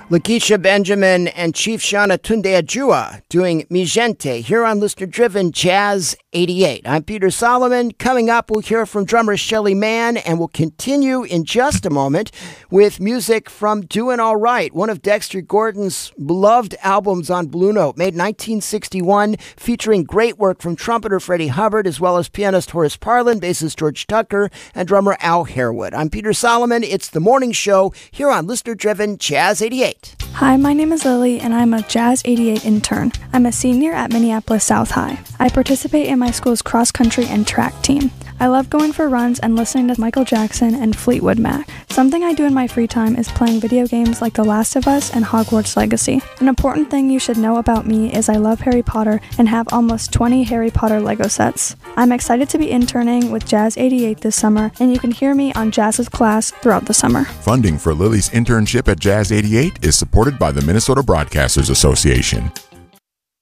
Lakeisha Benjamin and Chief Shauna Tunde Ajua doing Mi Gente here on Listener Driven Jazz 88. I'm Peter Solomon. Coming up, we'll hear from drummer Shelly Manne, and we'll continue in just a moment with music from Doin' All Right, one of Dexter Gordon's beloved albums on Blue Note, made in 1961, featuring great work from trumpeter Freddie Hubbard, as well as pianist Horace Parlan, bassist George Tucker, and drummer Al Harewood. I'm Peter Solomon. It's the morning show here on Listener Driven Jazz 88. Hi, my name is Lily, and I'm a Jazz 88 intern. I'm a senior at Minneapolis South High. I participate in my school's cross-country and track team. I love going for runs and listening to Michael Jackson and Fleetwood Mac. Something I do in my free time is playing video games like The Last of Us and Hogwarts Legacy. An important thing you should know about me is I love Harry Potter and have almost 20 Harry Potter Lego sets. I'm excited to be interning with Jazz 88 this summer, and you can hear me on Jazz's class throughout the summer. Funding for Lily's internship at Jazz 88 is supported by the Minnesota Broadcasters Association.